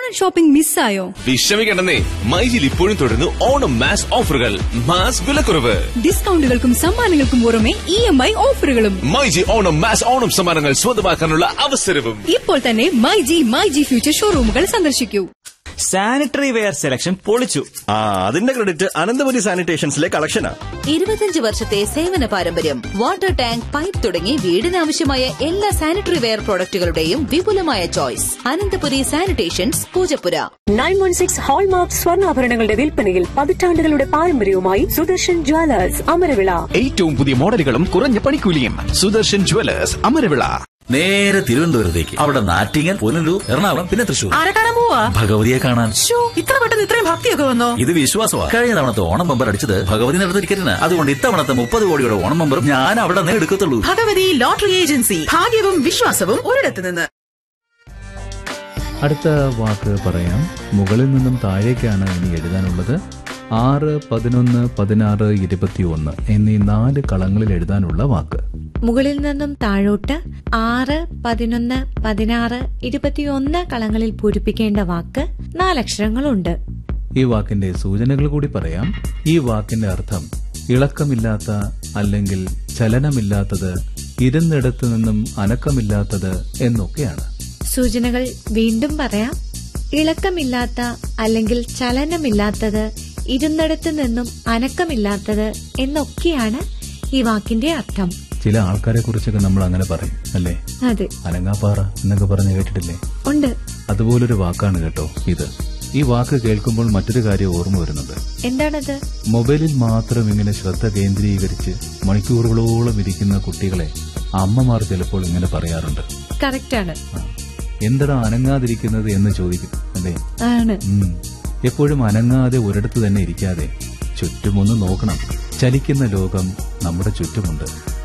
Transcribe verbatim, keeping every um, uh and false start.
Onam shopping മിസ്സായോ? വിഷമിക്കണ്ടെന്നേ, മൈജിൽ ഇപ്പോഴും തുടരുന്നു Onam mass ഓഫറുകൾ. മാസ് വിലക്കുറവ്, ഡിസ്കൗണ്ടുകൾക്കും സമ്മാനങ്ങൾക്കും പുറമെ ഇ എം ഐ ഓഫറുകളും. മൈജി ഓണം മാസ് ഓണം സമ്മാനങ്ങൾ സ്വന്തമാക്കാനുള്ള അവസരവും. ഇപ്പോൾ തന്നെ മൈജി മൈജി ഫ്യൂച്ചർ ഷോറൂമുകൾ സന്ദർശിക്കൂ. സാനിറ്ററി വെയർ സെലക്ഷൻ പൊളിച്ചു. ആ അതിന്റെ ക്രെഡിറ്റ് അനന്തപുരി സാനിറ്റേഷൻസിലെ കളക്ഷനാ. ഇരുപത്തിയഞ്ച് വർഷത്തെ സേവന പാരമ്പര്യം, വാട്ടർ ടാങ്ക്, പൈപ്പ് തുടങ്ങി വീടിനാവശ്യമായ എല്ലാ സാനിറ്ററി വെയർ പ്രോഡക്റ്റുകളുടെയും വിപുലമായ choice. Ananthapuri sanitations, Poojappura. Nine one six hallmark സ്വർണ്ണാഭരണങ്ങളുടെ വിൽപ്പനയിൽ പതിറ്റാണ്ടുകളുടെ പാരമ്പര്യവുമായി സുദർശൻ ജ്വല്ലേഴ്സ് അമരവിള. ഏറ്റവും പുതിയ മോഡലുകളും കുറഞ്ഞ പണിക്കൂലിയും. സുദർശൻ ജ്വല്ലേഴ്സ് അമരവിള. നേരെ തിരുവനന്തപുരത്തേക്ക്, അവിടെ നാറ്റിങ്ങൽ, പുനലൂർ, എറണാകുളം, പിന്നെ തൃശൂർ. ആരെ കാണാൻ പോവാ? ഭഗവതിയെ കാണാൻ. ഇത്ര പെട്ടെന്ന് ഇത്രയും ഭക്തിയൊക്കെ വന്നോ? ഇത് വിശ്വാസമാണ്. കഴിഞ്ഞ തവണത്തെ ഓണം ബമ്പർ അടിച്ചത് ഭഗവതി നടന്ന ടിക്കറ്റിന്. അതുകൊണ്ട് ഇത്തവണത്തെ മുപ്പത് കോടിയുടെ ഓണം ബമ്പർ ഞാൻ അവിടെ നിന്ന് എടുക്കത്തുള്ളൂ. ഭഗവതി ലോട്ടറി ഏജൻസി, ഭാഗ്യവും വിശ്വാസവും ഒരിടത്ത് നിന്ന്. അടുത്ത വാക്ക് പറയാം. മുകളിൽ നിന്നും താഴേക്കാണ് ഇനി എഴുതാനുള്ളത്. ആറ്, പതിനൊന്ന്, പതിനാറ്, ഇരുപത്തിയൊന്ന് എന്നീ നാല് കളങ്ങളിൽ എഴുതാനുള്ള വാക്ക്. മുകളിൽ നിന്നും താഴോട്ട് ആറ്, പതിനൊന്ന്, പതിനാറ്, ഇരുപത്തിയൊന്ന് കളങ്ങളിൽ പൂരിപ്പിക്കേണ്ട വാക്ക് നാലക്ഷരങ്ങളുണ്ട്. ഈ വാക്കിന്റെ സൂചനകൾ കൂടി പറയാം. ഈ വാക്കിന്റെ അർത്ഥം ഇളക്കമില്ലാത്ത അല്ലെങ്കിൽ ചലനമില്ലാത്തത്, ഇരുന്നിടത്തു നിന്നും അനക്കമില്ലാത്തത് എന്നൊക്കെയാണ്. സൂചനകൾ വീണ്ടും പറയാം. ഇളക്കമില്ലാത്ത അല്ലെങ്കിൽ ചലനമില്ലാത്തത്, ഇരുന്നിടത്തു നിന്നും അനക്കമില്ലാത്തത് എന്നൊക്കെയാണ് ഈ വാക്കിന്റെ അർത്ഥം. ചില ആൾക്കാരെ കുറിച്ചൊക്കെ നമ്മൾ അങ്ങനെ പറയും അല്ലേ? അതെ, അനങ്ങാപ്പാറ എന്നൊക്കെ പറഞ്ഞ് കേട്ടിട്ടില്ലേ? ഉണ്ട്. അതുപോലൊരു വാക്കാണ് കേട്ടോ ഇത്. ഈ വാക്ക് കേൾക്കുമ്പോൾ മറ്റൊരു കാര്യം ഓർമ്മ വരുന്നുണ്ട്. എന്താണത്? മൊബൈലിൽ മാത്രം ഇങ്ങനെ ശ്രദ്ധ കേന്ദ്രീകരിച്ച് മണിക്കൂറുകളോളം ഇരിക്കുന്ന കുട്ടികളെ അമ്മമാർ ചിലപ്പോൾ ഇങ്ങനെ പറയാറുണ്ട്. കറക്റ്റാണ്. എന്തടാ അനങ്ങാതിരിക്കുന്നത് എന്ന് ചോദിക്കും അല്ലേ? ആണ്. എപ്പോഴും അനങ്ങാതെ ഒരിടത്ത് തന്നെ ഇരിക്കാതെ ചുറ്റുമൊന്ന് നോക്കണം. ചലിക്കുന്ന ലോകം നമ്മുടെ ചുറ്റുമുണ്ട്.